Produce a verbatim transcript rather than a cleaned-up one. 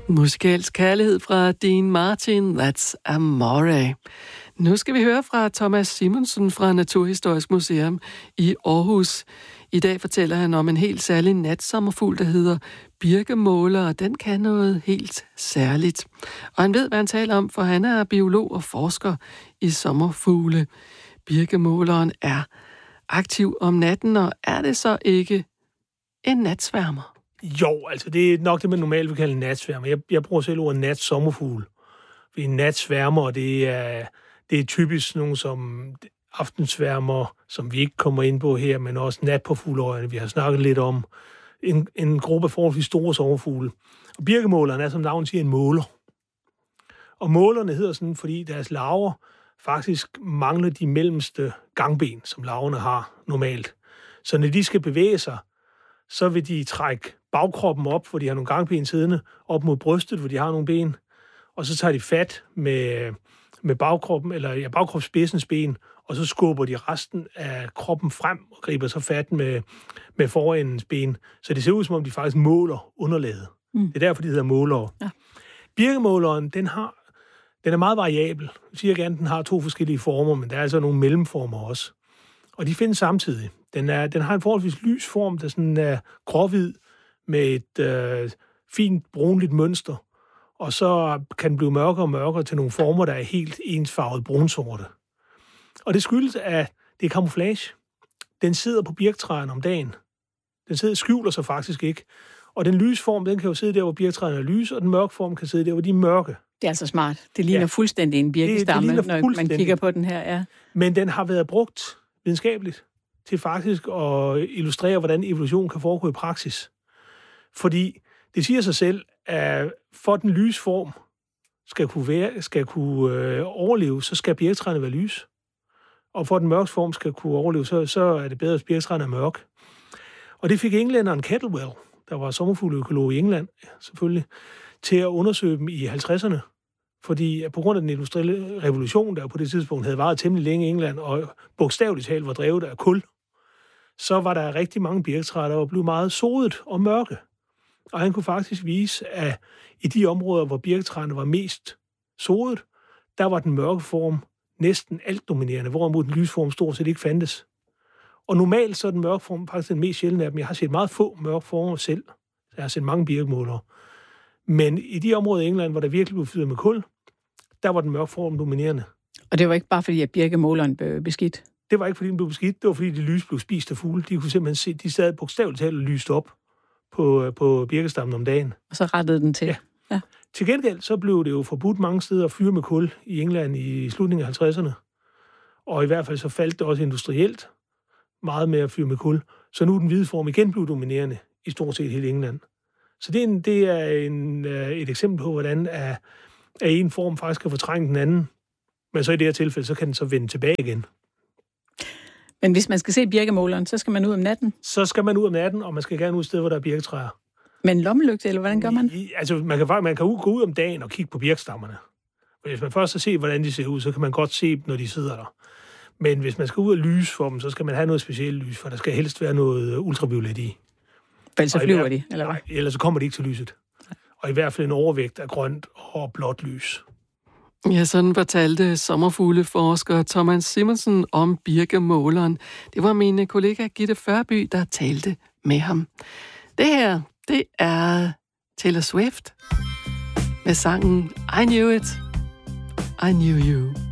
Musikalsk kærlighed fra Dean Martin, That's Amore. Nu skal vi høre fra Thomas Simonsen fra Naturhistorisk Museum i Aarhus. I dag fortæller han om en helt særlig natsommerfugl, der hedder birkemåler, og den kan noget helt særligt. Og han ved, hvad han taler om, for han er biolog og forsker i sommerfugle. Birkemåleren er aktiv om natten, og er det så ikke en natsværmer? Jo, altså det er nok det, man normalt vil kalde en natsværmer. Jeg, jeg bruger selv ordet natsommerfugl. Fordi natsværmer, det er, det er typisk nogle som aftensværmer, som vi ikke kommer ind på her, men også natpåfugleøjne, vi har snakket lidt om. En, en gruppe af forholdsvis store sommerfugle. Og birkemåleren er, som navnet siger, en måler. Og målerne hedder sådan, fordi deres larver faktisk mangler de mellemste gangben, som larverne har normalt. Så når de skal bevæge sig, så vil de trække bagkroppen op, hvor de har nogle gangben siddende, op mod brystet, hvor de har nogle ben, og så tager de fat med, med bagkroppen, eller ja, bagkropsspidsens ben, og så skubber de resten af kroppen frem og griber så fat med, med forendens ben. Så det ser ud, som om de faktisk måler underlaget. Mm. Det er derfor, de hedder målere. Ja. Birkemåleren, den har den er meget variabel. Jeg siger gerne, at den har to forskellige former, men der er altså nogle mellemformer også. Og de findes samtidig. Den, er, den har en forholdsvis lys form, der sådan er gråhvid med et øh, fint brunligt mønster. Og så kan den blive mørkere og mørkere til nogle former, der er helt ensfarvet brunsorte. Og det skyldes, at det er camouflage. Den sidder på birktræerne om dagen. Den sidder skjuler sig faktisk ikke. Og den lyse form, den kan jo sidde der, hvor birktræerne er lyse, og den mørke form kan sidde der, hvor de er mørke. Det er altså smart. Det ligner ja. fuldstændig en birkestamme, det, det når man kigger på den her. Ja. Men den har været brugt videnskabeligt til faktisk at illustrere, hvordan evolution kan foregå i praksis. Fordi det siger sig selv, at for den lyse form skal kunne, være, skal kunne øh, overleve, så skal birketræerne være lys. Og for den mørke form skal kunne overleve, så, så er det bedre, at birketræerne er mørk. Og det fik englænderen Kettlewell, der var sommerfugleøkolog i England, selvfølgelig, til at undersøge dem i halvtredserne. Fordi på grund af den industrielle revolution, der på det tidspunkt havde varet temmelig længe i England, og bogstaveligt talt var drevet af kul, så var der rigtig mange birketræer, der var blevet meget sodet og mørke. Og han kunne faktisk vise, at i de områder, hvor birketræerne var mest sodet, der var den mørke form næsten alt dominerende, hvorimod den lyse form stort set ikke fandtes. Og normalt så er den mørke form faktisk den mest sjældne af dem. Jeg har set meget få mørke former selv. Jeg har set mange birkemålere. Men i de områder i England, hvor der virkelig blev fyret med kul, der var den mørke form dominerende. Og det var ikke bare fordi, at birkemåleren blev beskidt? Det var ikke fordi, den blev beskidt. Det var fordi, de lys blev spist af fugle. De kunne simpelthen se, de sad bogstaveligt talt og lyst op på, på birkestammen om dagen. Og så rettede den til? Ja. ja. Til gengæld så blev det jo forbudt mange steder at fyre med kul i England i slutningen af halvtredserne. Og i hvert fald så faldt det også industrielt meget med at fyre med kul. Så nu er den hvide form igen blevet dominerende i stort set hele England. Så det er, en, det er en, et eksempel på, hvordan at, at en form faktisk kan fortrænge den anden. Men så i det her tilfælde, så kan den så vende tilbage igen. Men hvis man skal se birkemåleren, så skal man ud om natten? Så skal man ud om natten, og man skal gerne ud et sted, hvor der er birketræer. Med en lommelygte, eller hvordan gør man? I, altså, man kan, man kan gå ud om dagen og kigge på birkestammerne. Hvis man først har set, hvordan de ser ud, så kan man godt se dem, når de sidder der. Men hvis man skal ud og lyse for dem, så skal man have noget specielt lys, for der skal helst være noget ultraviolet i. For ellers så flyver de, eller hvad? Nej, ellers så kommer de ikke til lyset. Og i hvert fald en overvægt af grønt og blåt lys. Ja, sådan fortalte sommerfugleforsker Thomas Simonsen om birkemåleren. Det var min kollega Gitte Førby, der talte med ham. Det her, det er Taylor Swift med sangen I Knew It, I Knew You.